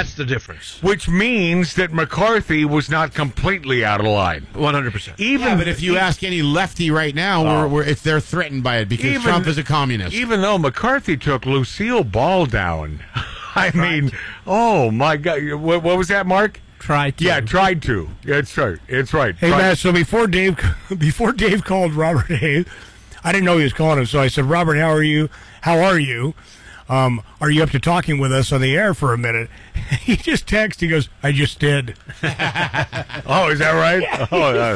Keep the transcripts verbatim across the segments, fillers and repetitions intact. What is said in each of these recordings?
That's the difference. Which means that McCarthy was not completely out of line. one hundred percent. Even, yeah, but if you ask any lefty right now, Oh. we're, we're, if they're threatened by it because Even- Trump is a communist. Even though McCarthy took Lucille Ball down. I mean, oh, my God. What, what was that, Mark? Tried to. Yeah, tried to. It's right. It's right. Hey, Tried- Matt, so before Dave before Dave called Robert Hay, I didn't know he was calling him, so I said, Robert, how are you? How are you? Um, are you up to talking with us on the air for a minute? He just texted. He goes, I just did. Oh, is that right? Yeah, oh, uh,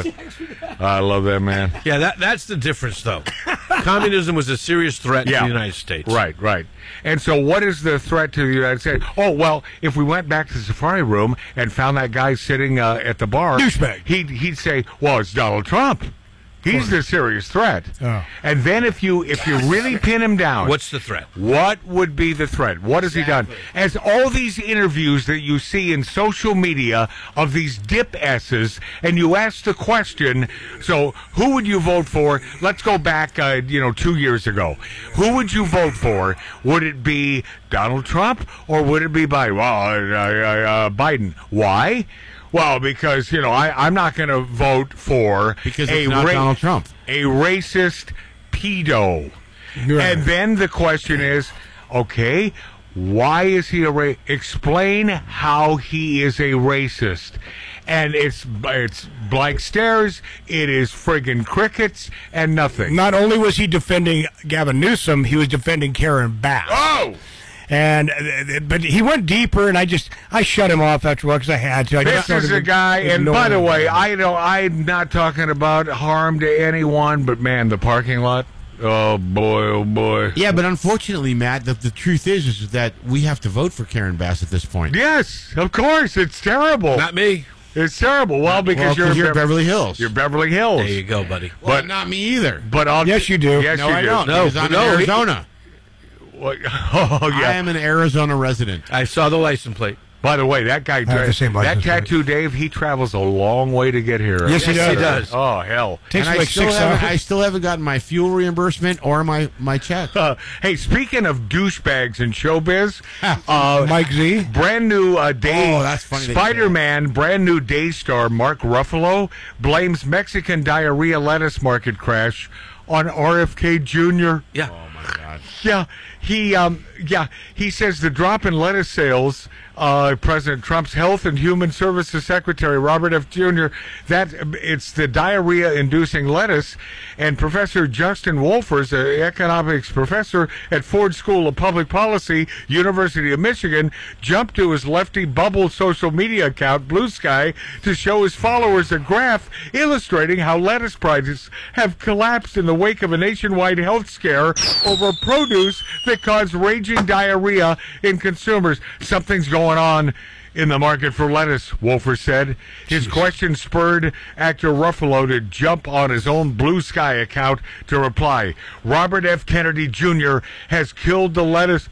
I love that, man. Yeah, that that's the difference, though. Communism was a serious threat Yeah. to the United States. Right, right. And so what is the threat to the United States? Oh, well, if we went back to the Safari Room and found that guy sitting uh, at the bar, Douchebag. he'd, he'd say, well, it's Donald Trump. He's the serious threat. Oh. And then if you if you really pin him down, What's the threat? what would be the threat? What has he done? As all these interviews that you see in social media of these dip S's, and you ask the question, so who would you vote for? Let's go back, uh, you know, two years ago. Who would you vote for? Would it be Donald Trump or would it be Biden? Well, uh, uh, uh, Biden. Why? Well, because, you know, I, I'm not going to vote for because a it's not ra- Donald Trump. a racist pedo. Right. And then the question is, okay, why is he a ra- explain how he is a racist? And it's it's blank stares, it is friggin' crickets, and nothing. Not only was he defending Gavin Newsom, he was defending Karen Bass. Oh! And uh, but he went deeper, and I just I shut him off after a while because I had to. I This just started is a to guy, and ignore by the him. way, I know I'm not talking about harm to anyone, but man, the parking lot, oh boy, oh boy. Yeah, but unfortunately, Matt, the, the truth is, is that we have to vote for Karen Bass at this point. Yes, of course, it's terrible. Not me. It's terrible. Well, because Well, 'cause you're, you're Beverly Hills. You're Beverly Hills. There you go, buddy. Well, but- not me either. But I'll Yes, you do. Yes, no, you I do. don't. No, because I'm no, in he- Arizona. What- Oh, yeah. I am an Arizona resident. I saw the license plate. By the way, that guy, have the same that license plate. tattoo, Dave, he travels a long way to get here. Yes, he Yes, he does. does. Oh, hell. Takes and I like still, six haven't, hours. I still haven't gotten my fuel reimbursement or my, my check. Uh, hey, speaking of douchebags in showbiz, uh, Mike Z. brand new uh, day, Oh, that's funny that you say Spider-Man, brand new day star Mark Ruffalo blames Mexican diarrhea lettuce market crash on R F K Junior Yeah. Oh, my God. Yeah, he um, yeah he says the drop in lettuce sales. Uh, President Trump's Health and Human Services Secretary Robert F. Junior That it's the diarrhea-inducing lettuce, and Professor Justin Wolfers, an economics professor at Ford School of Public Policy, University of Michigan, jumped to his lefty bubble social media account Blue Sky to show his followers a graph illustrating how lettuce prices have collapsed in the wake of a nationwide health scare over produce that caused raging diarrhea in consumers. Something's going on in the market for lettuce, Wolfer said. His question spurred actor Ruffalo to jump on his own Blue Sky account to reply. Robert F. Kennedy Junior has killed the lettuce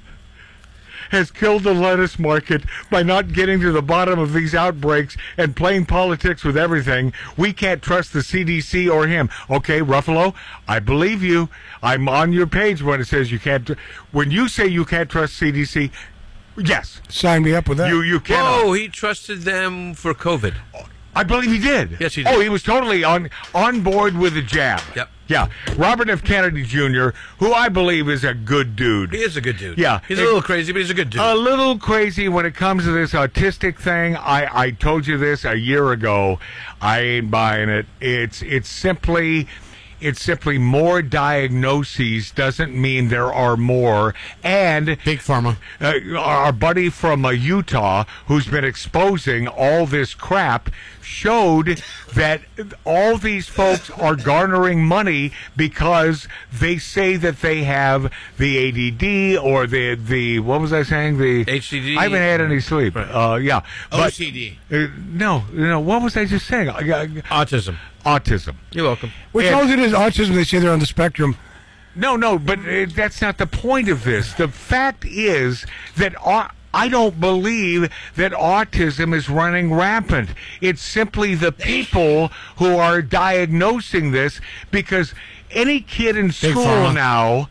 has killed the lettuce market by not getting to the bottom of these outbreaks and playing politics with everything. We can't trust the C D C or him. Okay, Ruffalo, I believe you. I'm on your page when it says you can't. Tr- when you say you can't trust C D C, yes, Sign me up with that. you you cannot. Oh, he trusted them for COVID. I believe he did. Yes, he did. Oh, he was totally on on board with the jab. Yep. Yeah. Robert F. Kennedy Junior, who I believe is a good dude. He is a good dude. Yeah. He's a little crazy, but he's a good dude. A little crazy when it comes to this autistic thing. I, I told you this a year ago. I ain't buying it. It's it's simply it's simply more diagnoses doesn't mean there are more. And Big Pharma. uh, our buddy from uh, Utah, who's been exposing all this crap, showed that all these folks are garnering money because they say that they have the A D D or the the what was I saying the H D D. I haven't had any sleep. Uh, yeah, O but C D. uh, no, no. What was I just saying? Uh, uh, Autism. autism. You're welcome. Which and- knows it is autism. They say they're on the spectrum. No, no, but uh, that's not the point of this. The fact is that au- I don't believe that autism is running rampant. It's simply the people who are diagnosing this because any kid in school pharma. now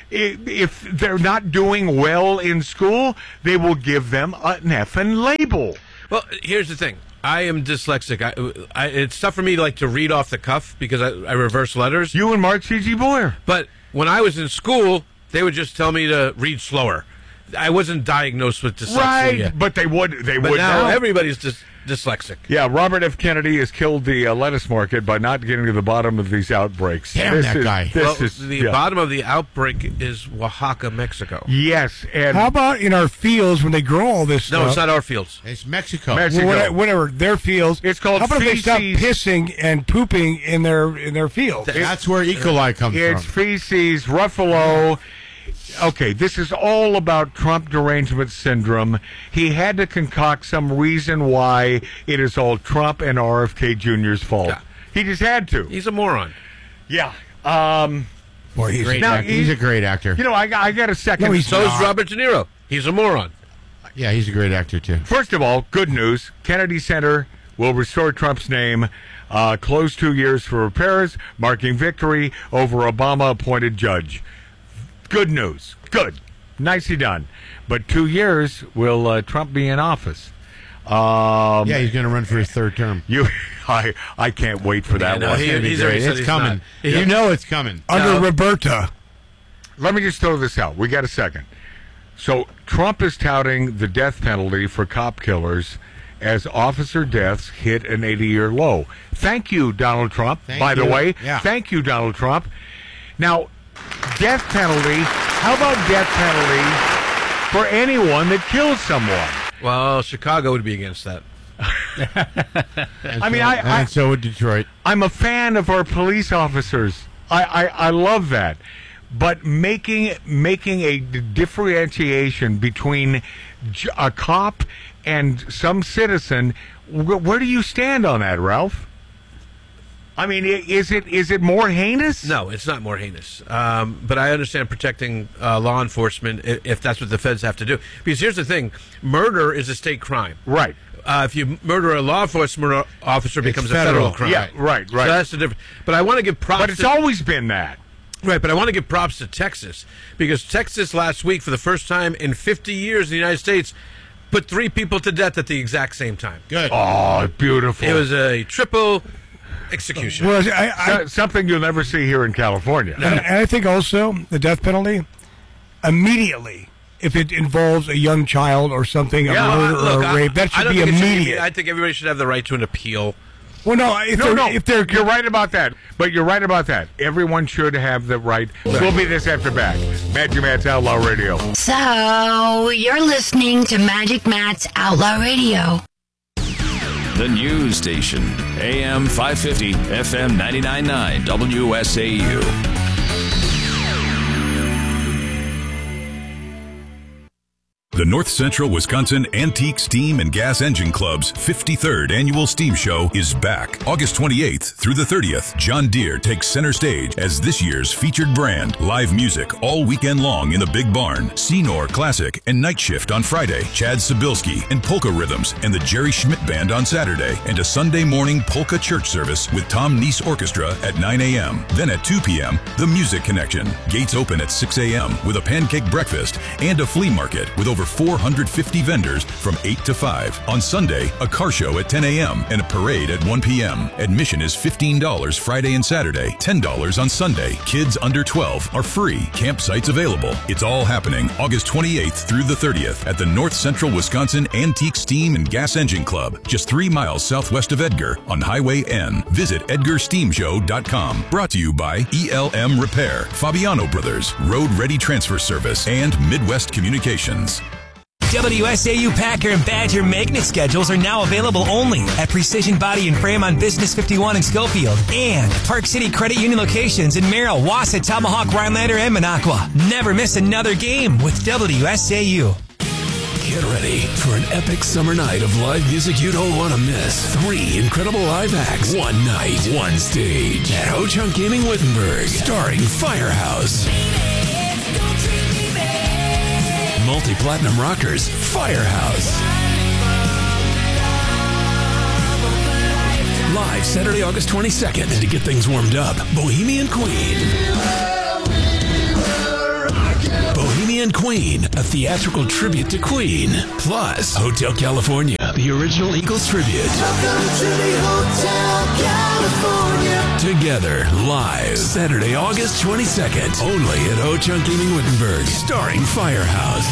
I- If they're not doing well in school, they will give them an effing label. Well, here's the thing. I am dyslexic. I, I, it's tough for me like to read off the cuff because I, I reverse letters. You and Mark C G. Boyer. But when I was in school, they would just tell me to read slower. I wasn't diagnosed with dyslexia Right, yet. but they would. They But would now, now. everybody's dys- dyslexic. Yeah, Robert F. Kennedy has killed the uh, lettuce market by not getting to the bottom of these outbreaks. Damn This that is- guy. This Well, is the yeah. bottom of the outbreak is Oaxaca, Mexico. Yes, and How about in our fields when they grow all this No, stuff? it's not our fields. It's Mexico. Mexico. Well, whatever, whatever their fields. It's called How about if they stop feces. pissing and pooping in their in their fields? That's where E. coli comes It's from. feces, Ruffalo. Okay, this is all about Trump derangement syndrome. He had to concoct some reason why it is all Trump and R F K Junior's fault. Yeah. He just had to. He's a moron. Yeah. Um, Boy, he's Great Now, actor. He's he- a great actor. you know, I, I got a second. No, he's So is not. Robert De Niro. He's a moron. Yeah, he's a great actor, too. First of all, good news. Kennedy Center will restore Trump's name. Uh, close two years for repairs, marking victory over Obama-appointed judge. Good news. Good. Nicely done. But two years will uh, Trump be in office? Um, Yeah, he's going to run for his third term. You, I, I can't wait for that no, one. he- It's gonna be he's great. already said It's he's coming. not. You Yeah. know it's coming. under No. Roberta. Let me just throw this out. We got a second. So Trump is touting the death penalty for cop killers as officer deaths hit an eighty-year low. Thank you, Donald Trump. Thank by the you. way, Yeah. thank you, Donald Trump. Now, death penalty. How about death penalty for anyone that kills someone? Well, Chicago would be against that. And I mean, so, I- I- and so would Detroit. I'm a fan of our police officers. I, I, I love that. But making making a d- differentiation between j- a cop and some citizen, wh- where do you stand on that, Ralph? I mean, i- is it is it more heinous? No, it's not more heinous. Um, but I understand protecting uh, law enforcement if, if that's what the feds have to do. Because here's the thing: murder is a state crime. Right. Uh, if you murder a law enforcement officer, it becomes federal. a federal crime. Yeah, right, right. So that's the difference. But I want to give props. But it's to, always been that. right. But I want to give props to Texas because Texas last week, for the first time in fifty years in the United States, put three people to death at the exact same time. Good. Oh, beautiful. It was a triple execution. Well, I, I, So- something you'll never see here in California. and, and I think also the death penalty immediately, if it involves a young child or something, a Yeah, murder look, or a I- rape, that I should don't be think it should immediate. I think everybody should have the right to an appeal. well, no, if No, they're, no. if they're you're right about that. But you're right about that. Everyone should have the right. We'll be this after back. Magic Matt's Outlaw Radio. So, you're listening to Magic Matt's Outlaw Radio. The news station, A M five fifty, F M ninety-nine point nine, W S A U. The North Central Wisconsin Antique Steam and Gas Engine Club's fifty-third Annual Steam Show is back. August twenty-eighth through the thirtieth, John Deere takes center stage as this year's featured brand. Live music all weekend long in the Big Barn. Senor Classic and Night Shift on Friday. Chad Sobilski and Polka Rhythms and the Jerry Schmidt Band on Saturday. And a Sunday morning polka church service with Tom Neese Orchestra at nine a.m. Then at two p.m., The Music Connection. Gates open at six a.m. with a pancake breakfast and a flea market with over four hundred fifty vendors from eight to five. On Sunday, a car show at ten a.m. and a parade at one p.m. Admission is fifteen dollars Friday and Saturday, ten dollars on Sunday. Kids under twelve are free. Campsites available. It's all happening August twenty-eighth through the thirtieth at the North Central Wisconsin Antique Steam and Gas Engine Club, just three miles southwest of Edgar on Highway N. Visit edgar steam show dot com. Brought to you by E L M Repair, Fabiano Brothers, Road Ready Transfer Service, and Midwest Communications. W S A U Packer and Badger magnet schedules are now available only at Precision Body and Frame on Business fifty-one in Schofield and Park City Credit Union locations in Merrill, Wausau, Tomahawk, Rhinelander, and Minocqua. Never miss another game with W S A U. Get ready for an epic summer night of live music you don't want to miss. Three incredible live acts, one night, one stage at Ho-Chunk Gaming Wittenberg, starring Firehouse. Multi-platinum rockers, Firehouse. Live Saturday, August twenty-second. And to get things warmed up, Bohemian Queen. King and Queen, a theatrical tribute to Queen. Plus, Hotel California, the original Eagles tribute. Welcome to the Hotel California. Together, live, Saturday, August twenty-second, only at Ho-Chunk Gaming Wittenberg, starring Firehouse.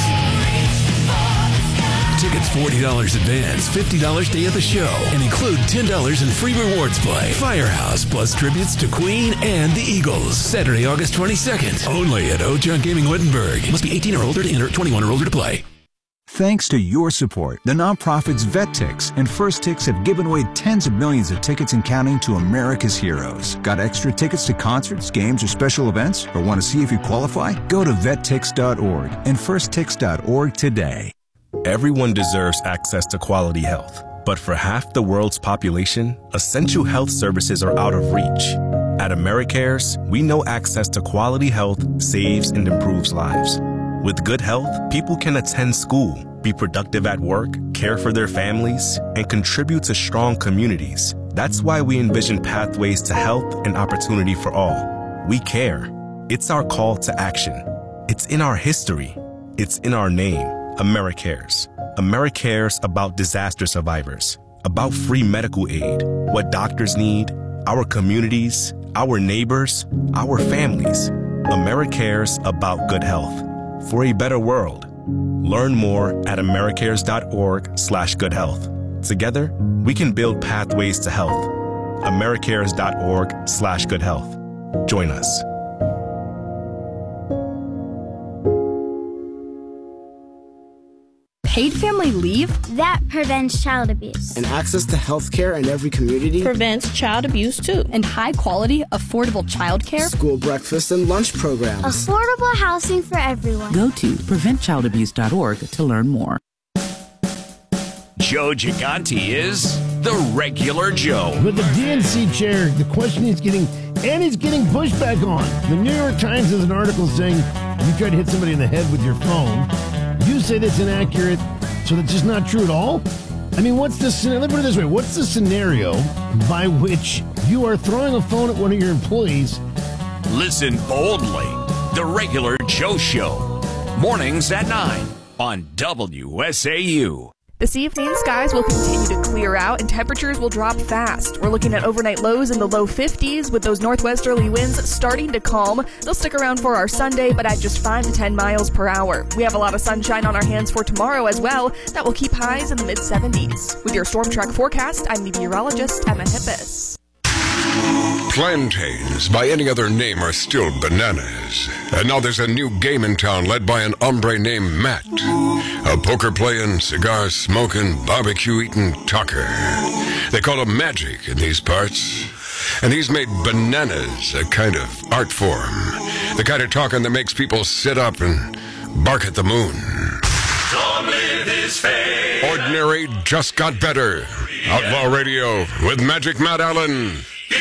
Tickets forty dollars advance, fifty dollars day of the show, and include ten dollars in free rewards play. Firehouse plus tributes to Queen and the Eagles. Saturday, August twenty-second, only at Ho-Chunk Gaming Wittenberg. Must be eighteen or older to enter, twenty-one or older to play. Thanks to your support, the nonprofits VetTix and First Tix have given away tens of millions of tickets and counting to America's heroes. Got extra tickets to concerts, games, or special events? Or want to see if you qualify? Go to vet tix dot org and first tix dot org today. Everyone deserves access to quality health, but for half the world's population, essential health services are out of reach. At AmeriCares, we know access to quality health saves and improves lives. With good health, people can attend school, be productive at work, care for their families, and contribute to strong communities. That's why we envision pathways to health and opportunity for all. We care. It's our call to action. It's in our history. It's in our name. AmeriCares. AmeriCares about disaster survivors, about free medical aid, what doctors need, our communities, our neighbors, our families. AmeriCares about good health. For a better world. Learn more at americares dot org slash good health. Together, we can build pathways to health. americares dot org slash good health. Join us. Paid family leave? That prevents child abuse. And access to health care in every community? Prevents child abuse, too. And high-quality, affordable child care? School breakfast and lunch programs. Affordable housing for everyone. Go to prevent child abuse dot org to learn more. Joe Gigante is the regular Joe. With the D N C chair, the question he's getting, and he's getting pushback on. The New York Times has an article saying you tried to hit somebody in the head with your phone. You say that's inaccurate, so that's just not true at all? I mean, what's the scenario? Let me put it this way. What's the scenario by which you are throwing a phone at one of your employees? Listen boldly. The regular Joe Show. Mornings at nine on W S A U. This evening, skies will continue to clear out and temperatures will drop fast. We're looking at overnight lows in the low fifties with those northwesterly winds starting to calm. They'll stick around for our Sunday, but at just five to ten miles per hour. We have a lot of sunshine on our hands for tomorrow as well. That will keep highs in the mid seventies. With your Storm Track forecast, I'm meteorologist Emma Hippis. Plantains, by any other name, are still bananas. And now there's a new game in town led by an hombre named Matt. A poker-playing, cigar-smoking, barbecue-eating talker. They call him magic in these parts. And he's made bananas a kind of art form. The kind of talking that makes people sit up and bark at the moon. Long live his fame. Ordinary just got better. Outlaw Radio with Magic Matt Allen.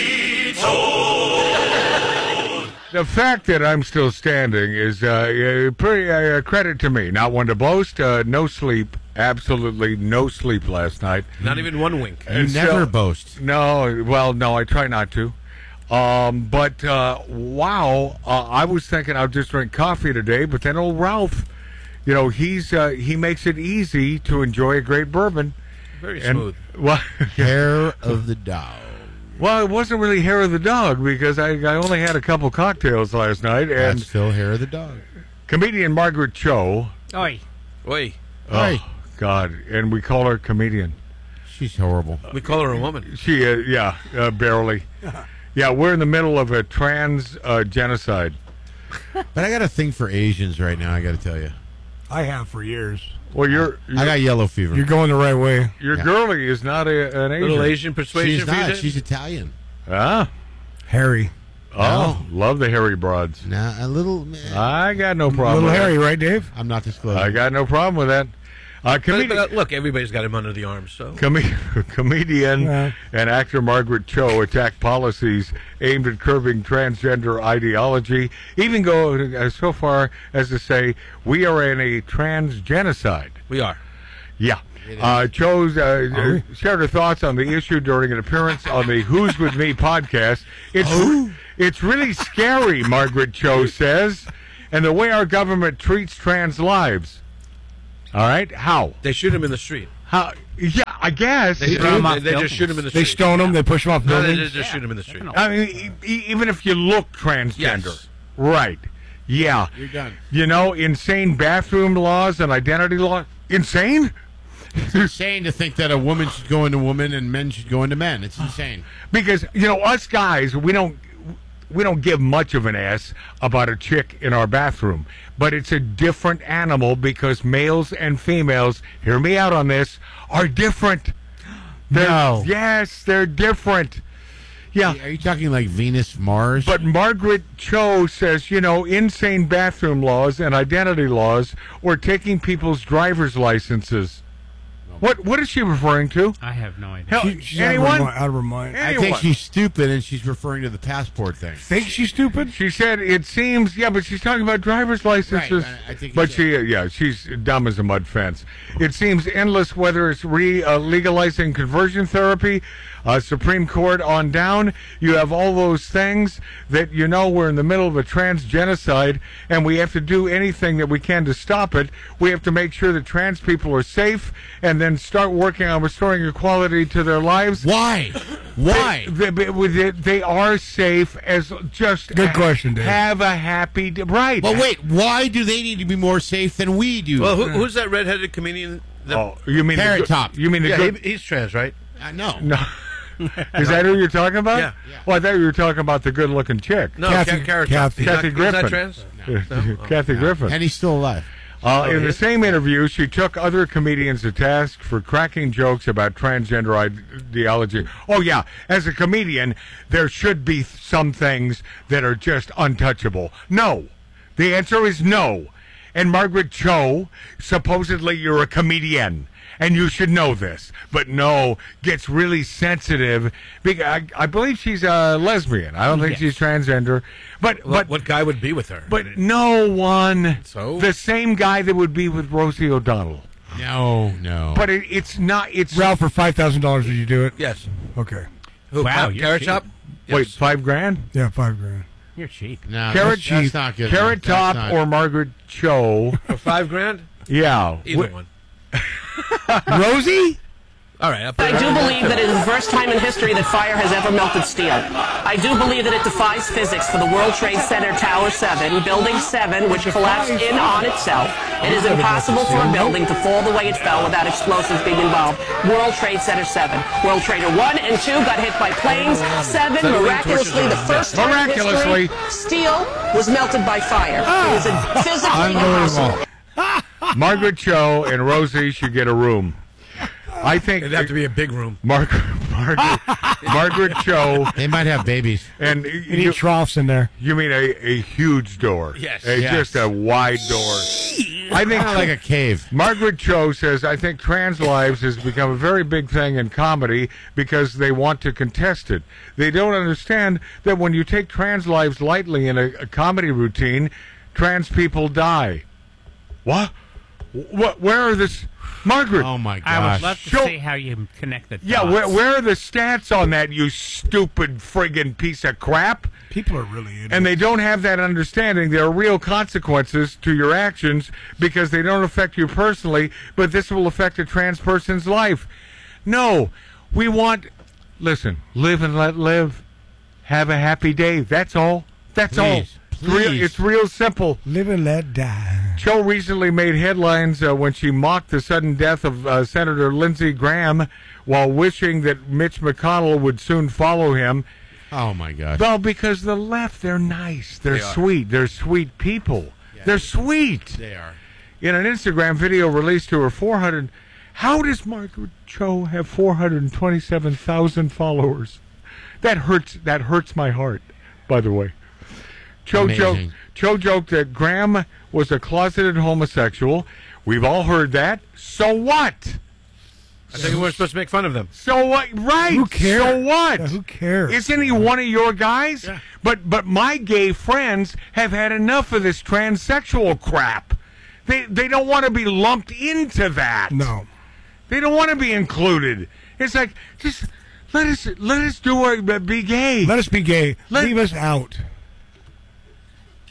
The fact that I'm still standing is uh, pretty uh, credit to me. Not one to boast. Uh, no sleep. Absolutely no sleep last night. Not even one wink. You And never so- boast. No, well, no, I try not to. Um, but uh, wow, uh, I was thinking I'll just drink coffee today, but then old Ralph, you know, he's uh, he makes it easy to enjoy a great bourbon. Very And- smooth. Well, Hair of the dog. well, it wasn't really hair of the dog because I, I only had a couple cocktails last night. And That's still hair of the dog. comedian Margaret Cho. Oi. Oi. Oh, Oi. God, and we call her comedian. She's horrible. We call her a woman. She, uh, yeah, uh, barely. Yeah, we're in the middle of a trans uh, genocide. But I got a thing for Asians right now, I got to tell you. I have for years. Well, you're, you're I got yellow fever. You're going the right way. your Yeah. girlie is not a, an Asian. Little Asian persuasion She's for you not. then? She's Italian. Ah, Harry. oh, love the hairy broads. Nah, a little. I got no problem. Little with Harry, right, Dave? I'm not that. disclosing. I got no problem with that. Uh, But, comedi- but, uh, look, everybody's got him under the arms, so. Com- comedian Yeah. and actor Margaret Cho attacked policies aimed at curbing transgender ideology, even go uh, so far as to say, we are in a trans genocide. We are. Yeah. Uh, Cho's uh, shared her thoughts on the issue during an appearance on the Who's With Me podcast. It's, re- it's really scary, Margaret Cho says. and the way our government treats trans lives. All right, how? They shoot him in the street. How? Yeah, I guess. They, throw him they, off they just shoot him in the street. They stone him. They push him off No, they buildings. just, just shoot him in the street. I mean, e- even if you look transgender, Yes. right? Yeah, You're done. You know, insane bathroom laws and identity law. Insane. It's insane to think that a woman should go into woman and men should go into men. It's insane. Because you know, us guys, we don't we don't give much of an ass about a chick in our bathroom, but it's a different animal because males and females, hear me out on this, are different. They're, No. Yes, they're different. Yeah. Are you talking like Venus, Mars? But Margaret Cho says, you know, insane bathroom laws and identity laws or taking people's driver's licenses. What What is she referring to? I have no idea. Hell, She- she's out of her anyone? mi- out of her mind. I Anyone? think she's stupid, and she's referring to the passport thing. Think she's stupid? She said it seems, yeah, but she's talking about driver's licenses. Right, I- I think but it's she, yeah, she's dumb as a mud fence. It seems endless whether it's re uh, legalizing conversion therapy, uh, Supreme Court on down. You have all those things that you know we're in the middle of a trans genocide, and we have to do anything that we can to stop it. We have to make sure that trans people are safe, and then start working on restoring equality to their lives. Why? Why? They, they, they, they are safe as just Good question, Dave. have a happy d- right. Well, wait. Why do they need to be more safe than we do? Well, who, who's that redheaded comedian? That, Oh, you mean the Carrot good- Top. You mean the yeah, good? he, he's trans, right? Uh, no. No. Is that who you're talking about? Yeah. Well, I thought you were talking about the good-looking chick. No, Kathy- Kathy, Carrot Top. Kathy. He's not- Kathy he's Griffin. not trans? No? Oh. Kathy Griffin. And he's still alive. Uh, Oh, in he the is? same interview, she took other comedians to task for cracking jokes about transgender ideology. Oh, yeah. As a comedian, there should be some things that are just untouchable. No. The answer is no. And Margaret Cho, supposedly you're a comedian, and you should know this. But no, gets really sensitive. Because I, I believe she's a lesbian. I don't think Yes. she's transgender. But, What, but what guy would be with her? but no one. So? The same guy that would be with Rosie O'Donnell. No, no. But it, it's not. It's Ralph, for five thousand dollars, would you do it? Yes. Okay. Who, Wow, Ca- you're Carrot cheap. Top? wait, Yes. five grand. Yeah, five grand. You're cheap. no, Carrot that's, that's not good. Carrot That's Top not- or Margaret Cho. For five grand? Yeah. Either Wh- one. Rosie? All right. I'll put I it do on. believe that it is the first time in history that fire has ever melted steel. I do believe that it defies physics for the World Trade Center Tower seven, Building seven, which collapsed in on itself. It is impossible for a building to fall the way it fell without explosives being involved. World Trade Center seven. World Trader one and two got hit by planes. Seven, miraculously, the first time in Miraculously. history, steel was melted by Fire. It is a physically impossible. Margaret Cho and Rosie should get a room. I think It'd have to be a big room. Mar- Margaret, Margaret Cho. They might have babies. And You need troughs in there. You mean a, a huge door? Yes. A, Yes. Just a wide door. I think Kind of like a cave. Margaret Cho says, I think trans lives has become a very big thing in comedy because they want to contest it. They don't understand that when you take trans lives lightly in a, a comedy routine, trans people die. What? What? Where are this? Margaret. Oh my I would gosh. love to Show- see how you connect the dots. Yeah, where, where are the stats on that, you stupid friggin' piece of crap? People are really idiots. And they don't have that understanding. There are real consequences to your actions because they don't affect you personally, but this will affect a trans person's life. No, we want, listen, live and let live. Have a happy day. That's all. That's all. Please, It's real, please. it's real simple. Live and let die. Cho recently made headlines uh, when she mocked the sudden death of uh, Senator Lindsey Graham while wishing that Mitch McConnell would soon follow him. Oh my gosh. Well, because the left, they're nice. They're They are. sweet. They're sweet people. They're sweet. They are. In an Instagram video released to her four hundred, how does Margaret Cho have four hundred twenty-seven thousand followers? That hurts. That hurts my heart, by the way. Cho Amazing. joked, Cho joked that Graham was a closeted homosexual. We've all heard that. So what? I think we're supposed to make fun of them. So what? Right. Who cares? So what? Yeah, who cares? Isn't he one of your guys? Yeah. But but my gay friends have had enough of this transsexual crap. They they don't want to be lumped into that. No. They don't want to be included. It's like just let us let us do our be gay. Let us be gay. Let- Leave us out.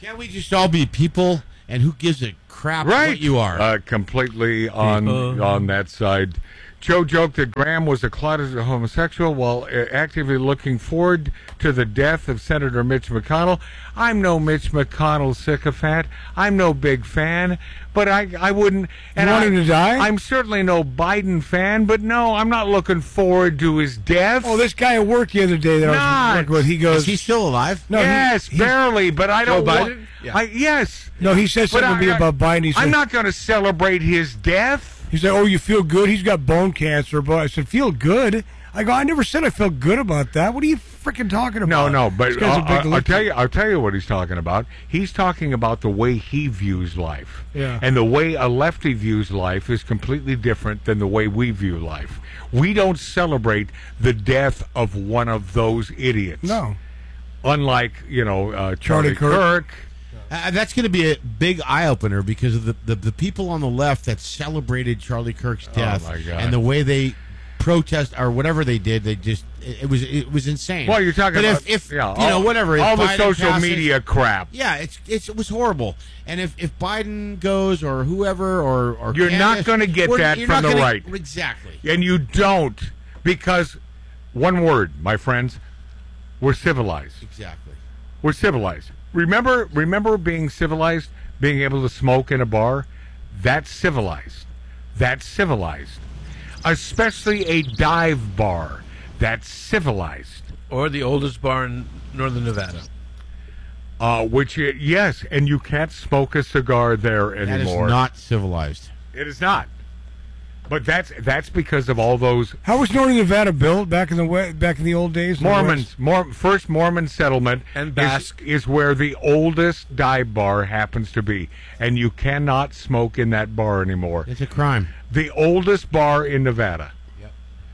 Can't we just all be people? And who gives a crap Right. what you are? Uh, completely on People. on that side. Joe joked that Graham was a closeted homosexual while uh, actively looking forward to the death of Senator Mitch McConnell. I'm no Mitch McConnell sycophant. I'm no big fan, but I I wouldn't. And You want I, him to die? I'm certainly no Biden fan, but no, I'm not looking forward to his death. Oh, this guy at work the other day that I was Not. working with, he goes, Is he still alive? No, he- yes, he- barely, but I Joe don't. wa- Biden? Yeah. I, yes. No, he said But something to me I- about Biden. He said, I'm not going to celebrate his death. He said, "Oh, you feel good? He's got bone cancer." But I said, "Feel good?" I go, "I never said I felt good about that. What are you freaking talking No, about?" no, This but guy's a I'll, big I'll, I'll licky. tell you. I'll tell you what he's talking about. He's talking about the way he views life, Yeah. and the way a lefty views life is completely different than the way we view life. We don't celebrate the death of one of those idiots. No, unlike you know uh, Charlie, Charlie Kirk. Kirk. Uh, that's going to be a big eye opener because of the, the the people on the left that celebrated Charlie Kirk's death my God. and the way they protest or whatever they did. They just it, it was it was insane. Well, you're talking but about if, if yeah, you know all- whatever if all the Biden social passes- media crap. Yeah, it's, it's it was horrible. And if, if Biden goes or whoever or or You're not Candace, going to get we're- that you're from not the gonna- right. Exactly. And you don't, because one word, my friends, we're civilized. Exactly. We're civilized. Remember, remember being civilized, being able to smoke in a bar. That's civilized. That's civilized. Especially a dive bar. That's civilized. Or the oldest bar in northern Nevada. Uh, which i- yes, and you can't smoke a cigar there That is anymore. not civilized. It is not. But that's that's because of all those how was Northern Nevada built back in the way, back in the old days? in the Mormons. West? Mor- first Mormon settlement And is- Basque. is, where the oldest dive bar happens to be, and you cannot smoke in that bar anymore. It's a crime. The oldest bar in Nevada. Yep.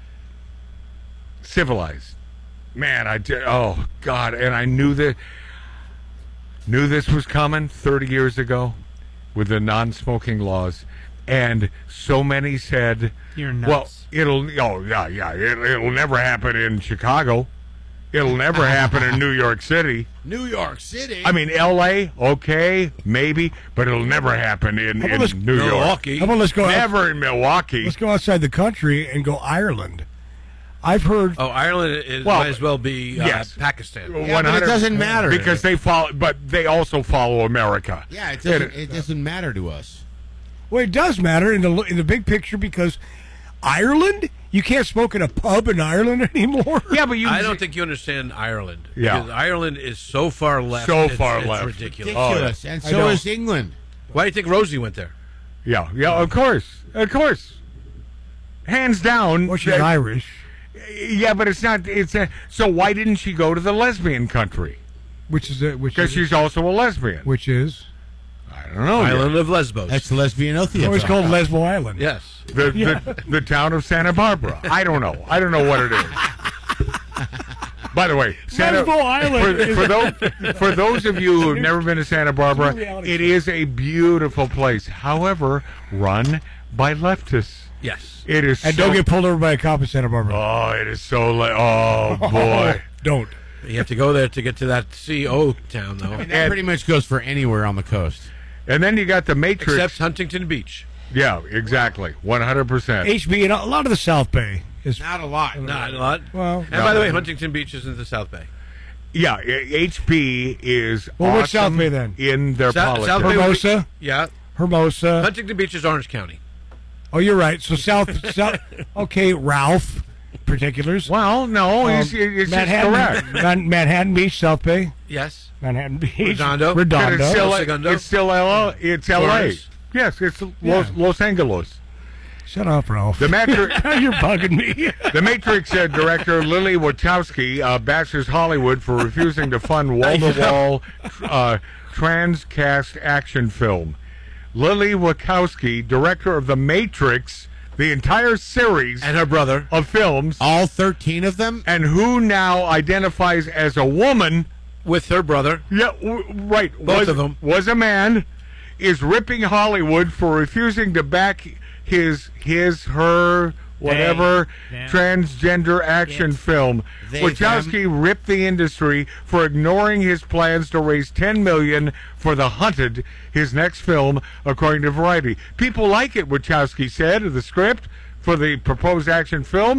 Civilized. Man, I did. Oh God, and I knew that. Knew this was coming thirty years ago, with the non-smoking laws, and so many said, You're "Well, nuts." it'll. Oh yeah, yeah. It, it'll never happen in Chicago. It'll never happen in New York City. New York City. I mean, L A, okay, maybe, but it'll never happen in, How about in let's- New York. Milwaukee. How about let's go out, Never in Milwaukee. let's go outside the country and go Ireland. I've heard. Oh, Ireland is, Well, might as well be uh, yes. Pakistan. Yeah, but it doesn't matter. because they follow, but they also follow America. Yeah, it doesn't. And- It doesn't matter to us. Well, it does matter in the in the big picture because Ireland, you can't smoke in a pub in Ireland anymore. Yeah, but you. I don't think you understand Ireland. Yeah. Because Ireland is so far left. So it's- far it's left. ridiculous. Oh, Ridiculous. yeah. And I so know. is England. Why do you think Rosie went there? Yeah, yeah, of course, of course, hands down. Well, she's that- Irish, Yeah, but it's not. It's a, so. Why didn't she go to the lesbian country? which is a, which Because is she's also a lesbian. which is I don't know. yet. Island of Lesbos. That's lesbian Othia. oh, it's called Lesbo Island. yes. The, the the town of Santa Barbara. I don't know. I don't know what it is. By the way, Santa, Lesbo Island for, is- for those for those of you who've never been to Santa Barbara, reality it is a beautiful place. However, run by leftists. Yes. It is. And so, don't get pulled over by a cop in Santa Barbara. Oh, it is so. Le- oh boy. Don't. You have to go there to get to that C O town, though. And that pretty much goes for anywhere on the coast. And then you got the Matrix. Except Huntington Beach. Yeah, exactly. One hundred percent. H B and a lot of the South Bay is Not a lot. Not a lot. well. And by the way, Huntington Beach is in the South Bay. Yeah, H B is Well, awesome what's South Bay then? in their South- politics. South Bay- Hermosa, Yeah. Hermosa. Huntington Beach is Orange County. Oh, you're right. So South, South. Okay, Ralph. Particulars. Well, no, Um, it's, it's just Manhattan, correct. Man- Manhattan Beach, South Bay. Yes. Manhattan Beach. Redondo. But Redondo. it's still, Segundo. it's still L A. It's L A. Florence. Yes, it's Los, Yeah. Los Angeles. Shut up, Ralph. The Matrix, You're bugging me. the Matrix uh, director Lily Wachowski uh, bashes Hollywood for refusing to fund wall-to-wall uh, transcast action film. Lily Wachowski, director of The Matrix, the entire series And her brother. of films, All thirteen of them? and who now identifies as a woman. With her brother. Yeah, w- right. Both was, of them. was a man, is ripping Hollywood for refusing to back his his her whatever They, transgender action it, film. they, Wachowski ripped the industry for ignoring his plans to raise ten million dollars for The Hunted, his next film, according to Variety. People like it, Wachowski said, of the script for the proposed action film.